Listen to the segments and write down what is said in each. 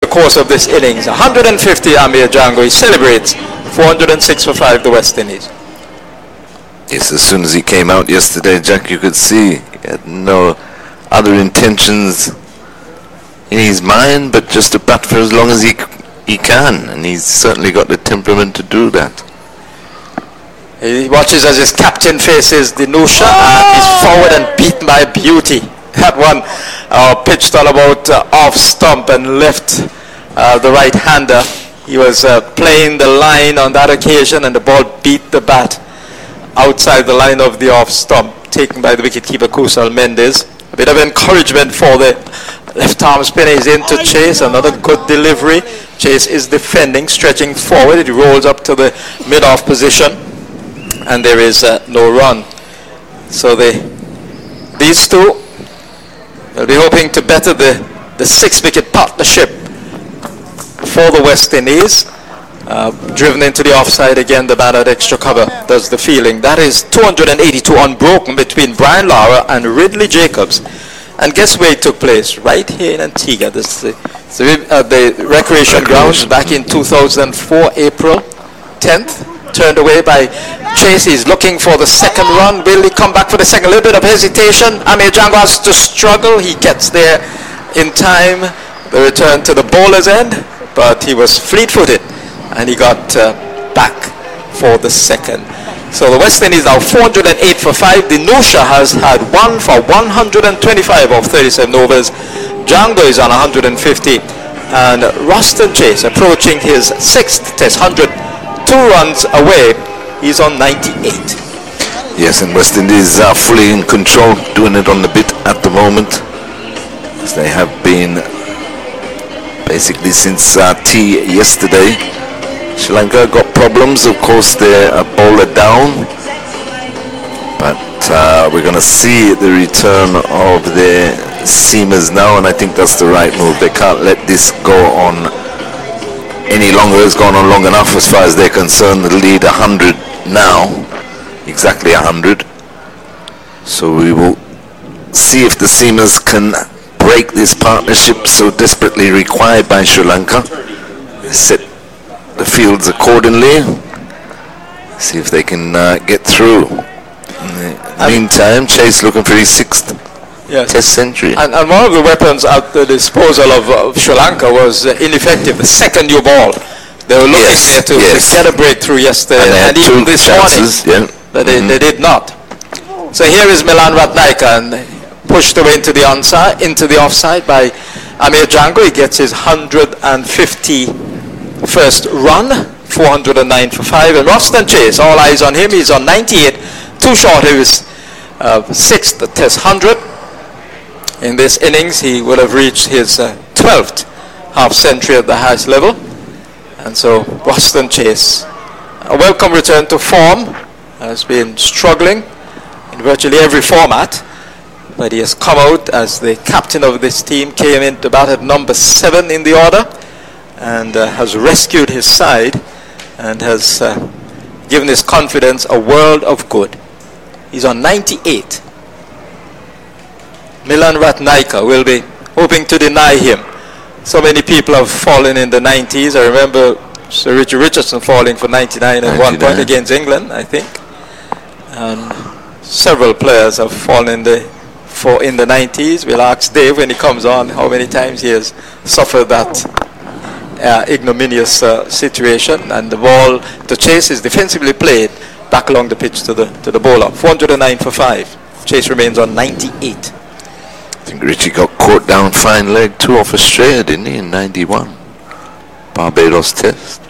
course of this innings. 150 Amir Django. He celebrates 406 for 5 the West Indies. Yes, as soon as he came out yesterday, Jack, you could see he had no other intentions in his mind but just to bat for as long as he can, and he's certainly got the temperament to do that. He watches as his captain faces Dinusha and he's forward and beaten by beauty. That one pitched all about off stump and left the right-hander. He was playing the line on that occasion and the ball beat the bat outside the line of the off stump, taken by the wicketkeeper Kusal Mendes. A bit of encouragement for the left-arm spinner. He's into Chase, another good delivery. Chase is defending, stretching forward. It rolls up to the mid-off position, and there is no run. So these two will be hoping to better the 6-wicket partnership for the West Indies. Driven into the offside again, the man at extra cover does the fielding. That is 282 unbroken between Brian Lara and Ridley Jacobs. And guess where it took place? Right here in Antigua. This is the recreation grounds back in 2004, April 10th. Turned away by Chase. He's looking for the second run. Will he come back for the second? A little bit of hesitation. Amir Django has to struggle. He gets there in time. The return to the bowler's end, but he was fleet-footed and he got back for the second. So the West Indies now 408 for 5. Dinusha has had 1 for 125 of 37 overs. Django is on 150, and Roston Chase approaching his 6th test, 100, 2 runs away. He's on 98. Yes, and West Indies are fully in control, doing it on the bit at the moment, as they have been basically since tea yesterday. Sri Lanka got problems, of course. They're a bowler down, but we're going to see the return of their seamers now, and I think that's the right move. They can't let this go on any longer. It's gone on long enough as far as they're concerned. The lead 100 now, exactly 100. So we will see if the seamers can break this partnership so desperately required by Sri Lanka. Set the fields accordingly, see if they can get through. In the meantime, Chase looking for his 6th test century. And one of the weapons at the disposal of Sri Lanka was ineffective, the second new ball. They were looking there to get a breakthrough yesterday, and even this morning, but they did not. So here is Milan Ratnaika, and pushed away into the offside by Amir Django. He gets his 151st run, 409 for 5. And Roston Chase, all eyes on him. He's on 98, too short of his 6th test 100. In this innings, he will have reached his 12th half century at the highest level. And so Roston Chase, a welcome return to form, has been struggling in virtually every format, but he has come out as the captain of this team, came in to bat at number 7 in the order, and has rescued his side and has given his confidence a world of good. He's on 98. Milan Ratnaika will be hoping to deny him. So many people have fallen in the 90s. I remember Sir Richard Richardson falling for 99 at one point against England, I think. And several players have fallen in the 90s. We'll ask Dave when he comes on how many times he has suffered that ignominious situation. And the ball to Chase is defensively played back along the pitch to the bowler. 409 for 5. Chase remains on 98. I think Richie got caught down fine leg 2 off Australia, didn't he, in 91? Barbados test.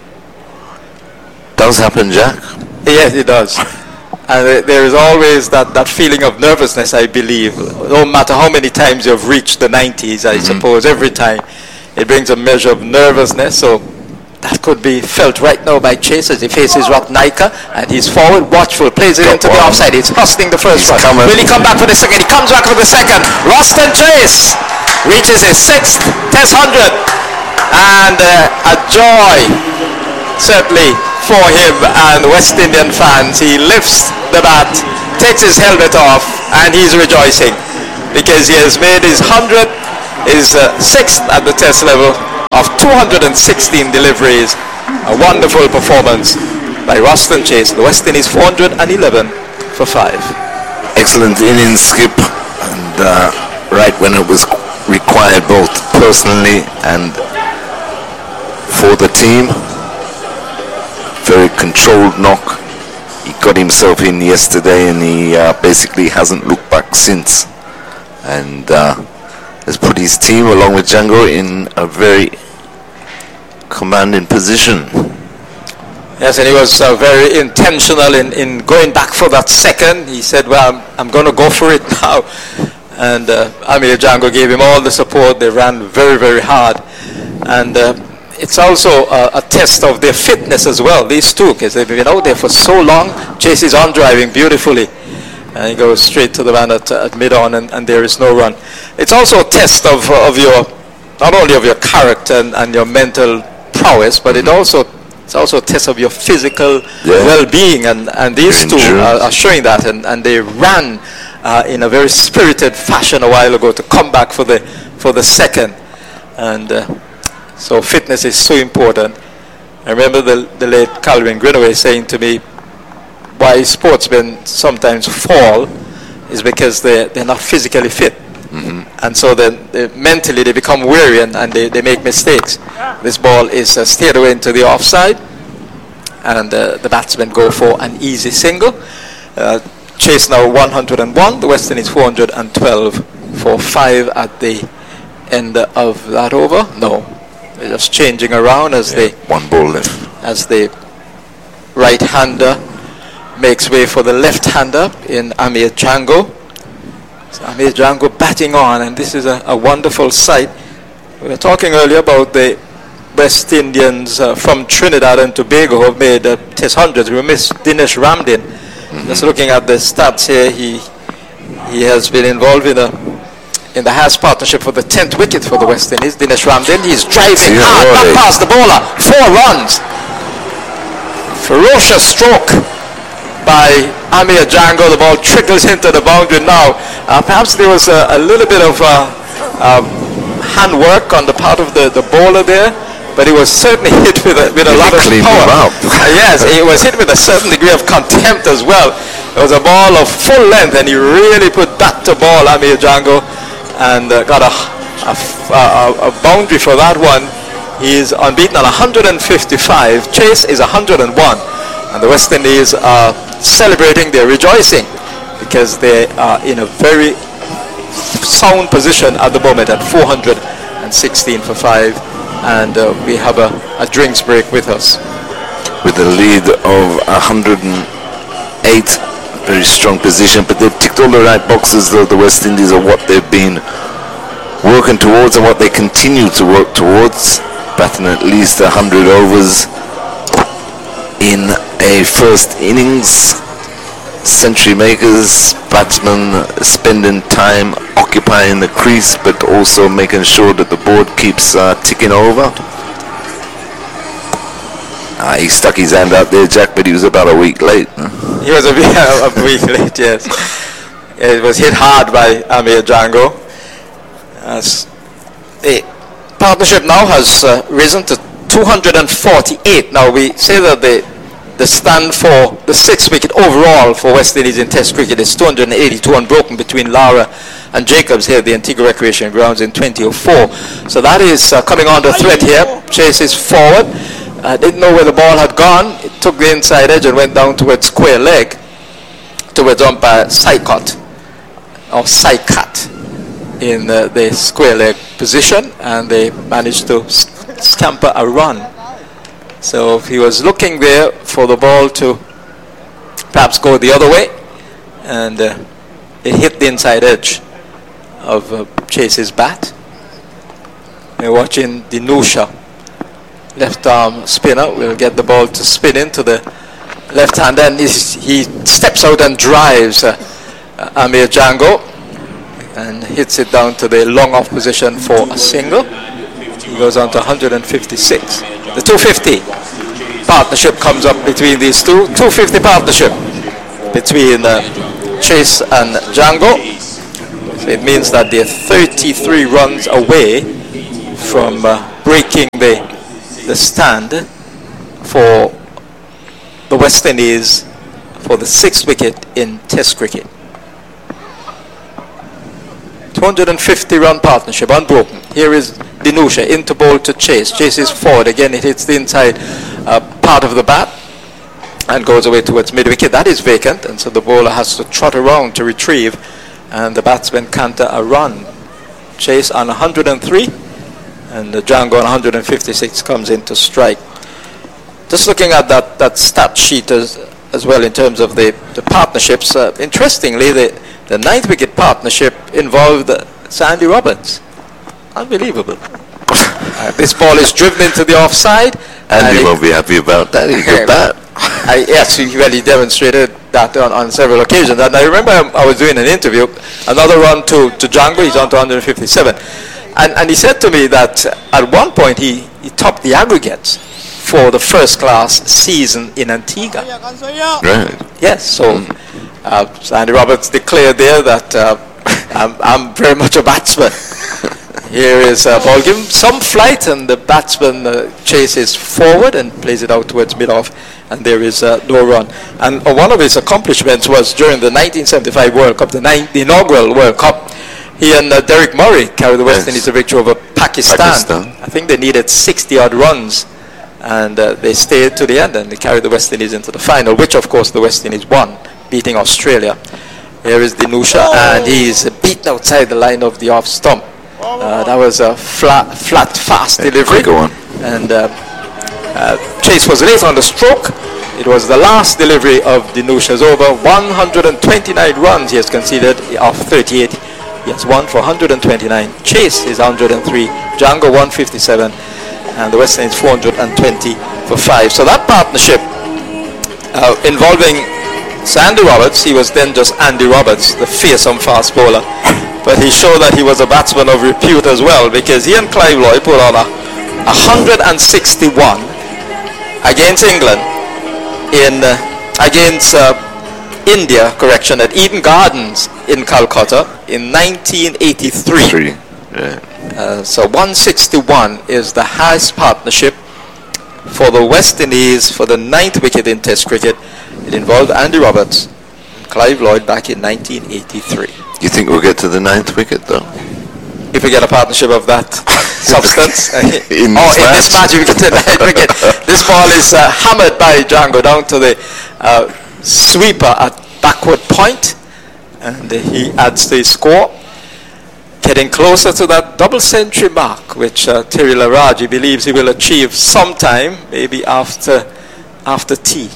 Does happen, Jack? Yes, it does. And there is always that feeling of nervousness, I believe. No matter how many times you've reached the 90s, I suppose, every time it brings a measure of nervousness. So that could be felt right now by Chase as he faces Ratnaika, and he's forward, watchful, plays it into the offside. He's hustling the first one. Will he come back for the second? He comes back for the second. Roston Chase reaches his 6th test 100, and a joy certainly for him and West Indian fans. He lifts the bat, takes his helmet off, and he's rejoicing because he has made his 100, his 6th at the test level of 216 deliveries. A wonderful performance by Roston Chase. The West Indies 411 for 5. Excellent innings, Skip, and right when it was required, both personally and for the team. Very controlled knock. He got himself in yesterday, and he basically hasn't looked back since, and has put his team along with Django in a very commanding position. Yes, and he was very intentional in going back for that second. He said, well, I'm going to go for it now. And Amir Django gave him all the support. They ran very, very hard. And it's also a test of their fitness as well, these two, because they've been out there for so long. Chase is on driving beautifully. And he goes straight to the man at mid-on, and there is no run. It's also a test of your, not only of your character and your mental prowess, but it's also a test of your physical well-being, and these two are showing that, and they ran in a very spirited fashion a while ago to come back for the second, and so fitness is so important. I remember the late Calvin Greenaway saying to me, why sportsmen sometimes fall is because they're not physically fit. And so then mentally they become weary and they make mistakes. This ball is steered away into the offside, and the batsmen go for an easy single. Chase now 101, the West Indies 412 for 5 at the end of that over. No, they're just changing around as one ball left. As the right-hander makes way for the left-hander in Amir Django. So Amir Django batting on, and this is a wonderful sight. We were talking earlier about the West Indians from Trinidad and Tobago who have made Test hundreds. We missed Dinesh Ramdin. Just looking at the stats here, he has been involved in the Haas partnership for the 10th wicket for the West Indies. Dinesh Ramdin, he's driving hard back past the bowler. 4 runs. Ferocious stroke by Amir Django. The ball trickles into the boundary now. Perhaps there was a little bit of handwork on the part of the bowler there, but he was certainly hit with a lot of power. Yes, he was hit with a certain degree of contempt as well. It was a ball of full length, and he really put bat to ball, Amir Django, and got a boundary for that one. He's unbeaten on 155. Chase is 101. And the West Indies are celebrating, they're rejoicing, because they are in a very sound position at the moment at 416 for 5. And we have a drinks break with us. With a lead of 108, very strong position, but they've ticked all the right boxes, though. The West Indies are what they've been working towards and what they continue to work towards, batting at least 100 overs in a first innings. Century makers, batsmen spending time occupying the crease, but also making sure that the board keeps ticking over. He stuck his hand out there, Jack, but he was about a week late. He was a week late, yes. It was hit hard by Amir Django. The partnership now has risen to 248. Now we say that the stand for the 6th wicket overall for West Indies in Test cricket is 282 unbroken between Lara and Jacobs here at the Antigua Recreation Grounds in 2004. So that is coming on the threat here. Chase is forward. Didn't know where the ball had gone. It took the inside edge and went down towards square leg, towards umpire Saikat in the square leg position, and they managed to scamper a run. So he was looking there for the ball to perhaps go the other way, and it hit the inside edge of Chase's bat. We're watching Dinusha, left arm spinner, will get the ball to spin into the left hand, and he steps out and drives Amir Django and hits it down to the long off position for a single. He goes on to 156. The 250 partnership comes up between these two. 250 partnership between Chase and Django. So it means that they're 33 runs away from breaking the stand for the West Indies for the 6th wicket in Test cricket. 250-run partnership, unbroken. Here is Dinusha into bowl to Chase. Chase is forward. Again, it hits the inside part of the bat and goes away towards mid-wicket. That is vacant, and so the bowler has to trot around to retrieve, and the batsman canter a run. Chase on 103, and Django on 156 comes in to strike. Just looking at that stat sheet as well in terms of the partnerships, interestingly, the 9th wicket partnership involved Sandy Roberts. Unbelievable. This ball is driven into the offside. Andy won't be happy about that. He got that. Yes, he really demonstrated that on several occasions. And I remember I was doing an interview, another run to Django, he's on to 157. And he said to me that at one point he topped the aggregates for the first class season in Antigua. Right. Yes, so Sandy Roberts declared there that I'm very much a batsman. Here is ball given some flight, and the batsman chases forward and plays it out towards mid-off, and there is no run. And one of his accomplishments was during the 1975 World Cup, the inaugural World Cup. He and Derek Murray carried the West Indies a victory over Pakistan. I think they needed 60-odd runs, and they stayed to the end, and they carried the West Indies into the final, which of course the West Indies won, beating Australia. Here is Dinusha, and he's beaten outside the line of the off stump. That was a flat, fast delivery. And Chase was late on the stroke. It was the last delivery of Dinusha's over. 129 runs he has conceded off 38. He has won for 129. Chase is 103. Django 157. And the West Indies 420 for 5. So that partnership involving Sandy Roberts, he was then just Andy Roberts, the fearsome fast bowler. But he showed that he was a batsman of repute as well, because he and Clive Lloyd put on 161 against England against India, at Eden Gardens in Calcutta in 1983. So 161 is the highest partnership for the West Indies for the 9th wicket in Test cricket. It involved Andy Roberts and Clive Lloyd back in 1983. You think we'll get to the 9th wicket, though? If we get a partnership of that substance. in this match, we get to the 9th wicket. This ball is hammered by Django down to the sweeper at backward point, and he adds to his score, getting closer to that double century mark, which Thierry Laraji believes he will achieve sometime, maybe after tea.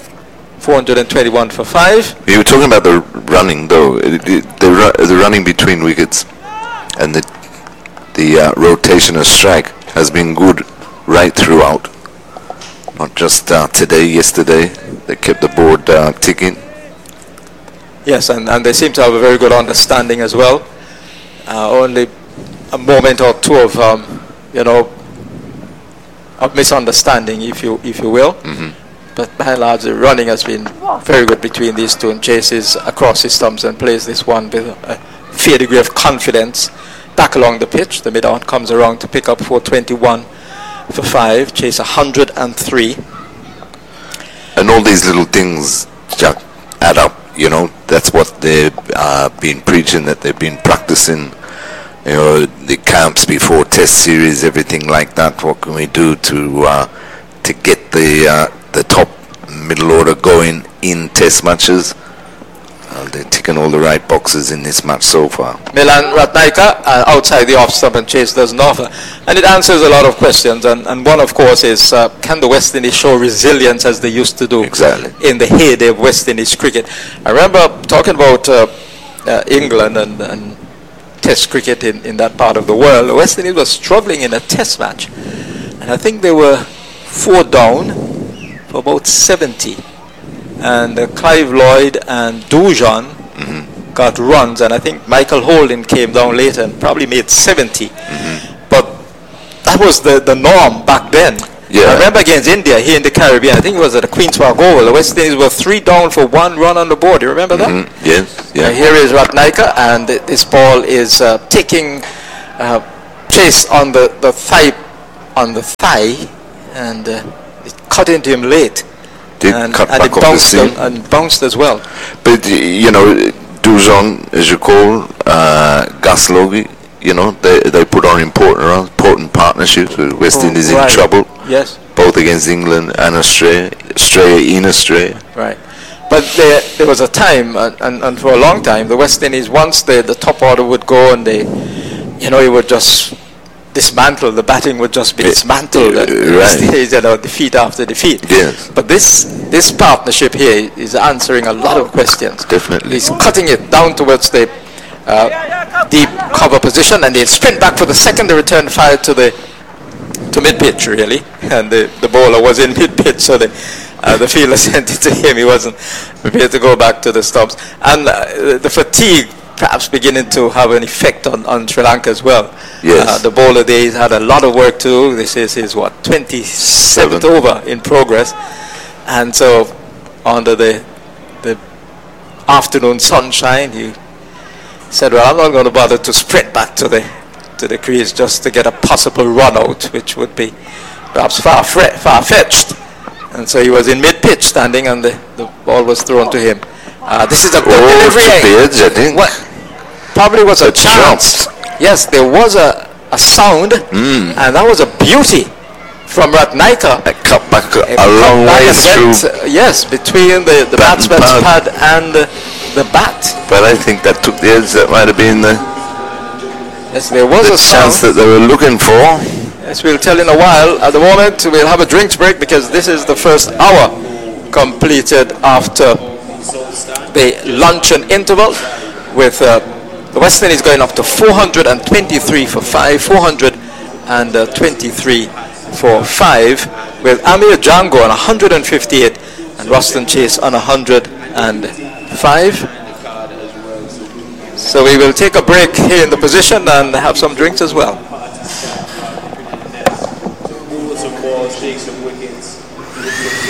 421 for 5. You were talking about the running, though. The running between wickets and the rotation of strike has been good right throughout. Not just today, yesterday. They kept the board ticking. Yes, and they seem to have a very good understanding as well. Only a moment or two of of misunderstanding, if you will. Mm-hmm. But by and large, the running has been very good between these two, and Chase is across his stumps and plays this one with a fair degree of confidence back along the pitch. The mid-on comes around to pick up 421 for 5. Chase 103. And all these little things, Jack, add up. That's what they've been preaching, that they've been practicing. The camps before Test series, everything like that. What can we do to get the top middle order going in Test matches? They're ticking all the right boxes in this match so far. Milan Ratnaika outside the off stump, and Chase doesn't offer. And it answers a lot of questions. And one, of course, is can the West Indies show resilience as they used to do in the heyday of West Indies cricket? I remember talking about England and Test cricket in that part of the world. The West Indies was struggling in a Test match. And I think they were 4 down for about 70. And Clive Lloyd and Dujon got runs, and I think Michael Holden came down later and probably made 70. But that was the norm back then. I remember against India here in the Caribbean, I think it was at the Queen's Park Oval, the West Indies were 3 down for 1 run on the board. You remember that? Yes. Yeah. Here is Ratnaika, and this ball is taking Chase on the thigh on the thigh, and it cut into him late. Did cut and back it off the bounced scene. and bounced as well. But, Dujon, as you call, Gaslogi, they put on important partnerships with West Indies in trouble. Yes. Both against England and Australia in Australia. Right. But there was a time, and for a long time, the West Indies, once the top order would go and it would just dismantle, the batting would just be dismantled. Right. Defeat after defeat. Yes. But this partnership here is answering a lot of questions. Definitely. He's cutting it down towards the deep cover position, and they sprint back for the second. They return fire to mid-pitch, really, and the bowler was in mid-pitch, so the fielder sent it to him. He wasn't prepared to go back to the stumps, and the fatigue perhaps beginning to have an effect on Sri Lanka as well. Yes. The bowler there had a lot of work to do. This is his 27th over in progress, and so under the afternoon sunshine, he said, "Well, I'm not going to bother to sprint back to the crease just to get a possible run out, which would be perhaps far-fetched." And so he was in mid-pitch standing, and the ball was thrown to him. This is a good delivery. Edge, I think. Probably was a chance. Yes, there was a sound, and that was a beauty from Ratnaika. It cut back a long way through. Yes, between the batsman's pad and the bat. But I think that took the edge. That might have been the there was a chance that they were looking for. Yes, we'll tell in a while. At the moment, we'll have a drinks break because this is the first hour completed after the luncheon interval, with the West Indies going up to 423 for 5, 423 for 5, with Amir Django on 158 and Ruston Chase on 105. So we will take a break here in the position and have some drinks as well. Some balls, take some wickets.